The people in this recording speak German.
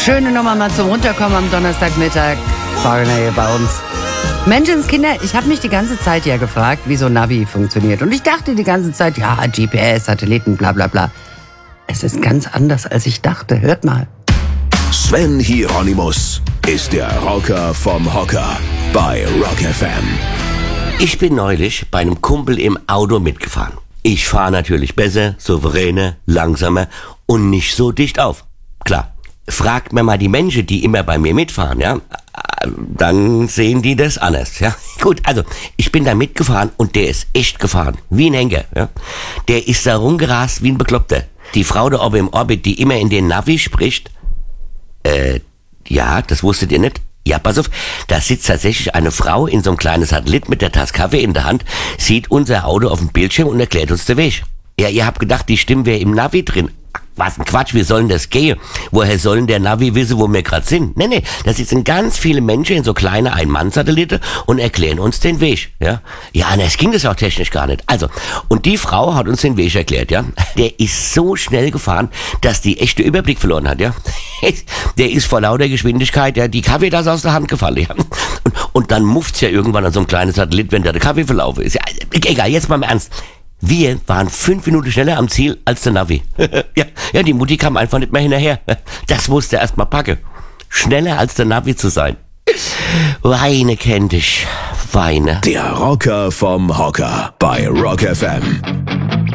Schöne Nummer mal zum Runterkommen am Donnerstagmittag. Foreigner hier bei uns. Menschenskinder, ich habe mich die ganze Zeit ja gefragt, wie so ein Navi funktioniert. Und ich dachte die ganze Zeit, ja, GPS, Satelliten, bla bla bla. Es ist ganz anders, als ich dachte. Hört mal. Sven Hieronymus ist der Rocker vom Hocker bei Rock FM. Ich bin neulich bei einem Kumpel im Auto mitgefahren. Ich fahre natürlich besser, souveräner, langsamer und nicht so dicht auf. Klar, fragt mir mal die Menschen, die immer bei mir mitfahren, ja, dann sehen die das anders, ja. Gut, also, ich bin da mitgefahren und der ist echt gefahren, wie ein Henker, ja. Der ist da rumgerast wie ein Bekloppter. Die Frau da oben im Orbit, die immer in den Navi spricht, ja, das wusstet ihr nicht? Ja, pass auf, da sitzt tatsächlich eine Frau in so einem kleinen Satellit mit der Tasse Kaffee in der Hand, sieht unser Auto auf dem Bildschirm und erklärt uns den Weg. Ja, ihr habt gedacht, die Stimme wäre im Navi drin. Was ein Quatsch, wie soll denn das gehen? Woher sollen der Navi wissen, wo wir gerade sind? Nee, da sitzen ganz viele Menschen in so kleine Ein-Mann-Satelliten und erklären uns den Weg, ja. Ja, es ging das auch technisch gar nicht. Also, und die Frau hat uns den Weg erklärt, ja. Der ist so schnell gefahren, dass die echte Überblick verloren hat, ja. Der ist vor lauter Geschwindigkeit, ja, die Kaffeetasse aus der Hand gefallen, ja. Und dann mufft's ja irgendwann an so einem kleinen Satellit, wenn da der Kaffee verlaufen ist. Ja, egal, jetzt mal im Ernst. Wir waren 5 Minuten schneller am Ziel als der Navi. ja, die Mutti kam einfach nicht mehr hinterher. Das musste erst mal packen. Schneller als der Navi zu sein. Weine kennt dich. Weine. Der Rocker vom Hocker bei Rock FM.